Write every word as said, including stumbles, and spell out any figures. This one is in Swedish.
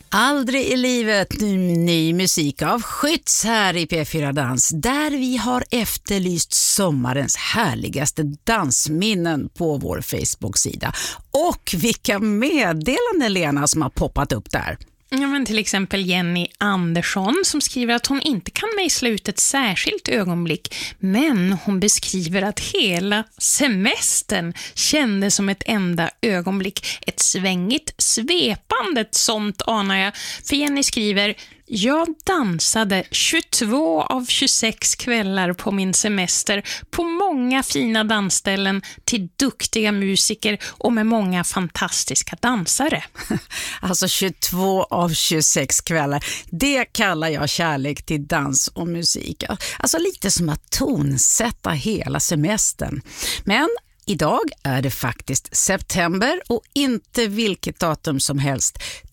Aldrig i livet ny musik av Skytts här i P fyra Dans, där vi har efterlyst sommarens härligaste dansminnen på vår Facebook-sida. Och vilka meddelanden, Lena, som har poppat upp där. Ja, men till exempel Jenny Andersson som skriver att hon inte kan mejsla ut ett särskilt ögonblick, men hon beskriver att hela semestern kändes som ett enda ögonblick. Ett svängigt, svepande sånt anar jag. För Jenny skriver: jag dansade tjugotvå av tjugosex kvällar på min semester på många fina dansställen till duktiga musiker och med många fantastiska dansare. Alltså tjugotvå av tjugosex kvällar, det kallar jag kärlek till dans och musik. Alltså lite som att tonsätta hela semestern. Men idag är det faktiskt september och inte vilket datum som helst.